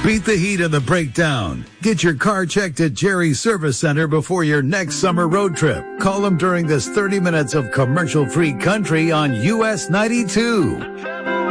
Beat the heat and the breakdown. Get your car checked at Jerry's Service Center before your next summer road trip. Call them during this 30 minutes of commercial-free country on US 92.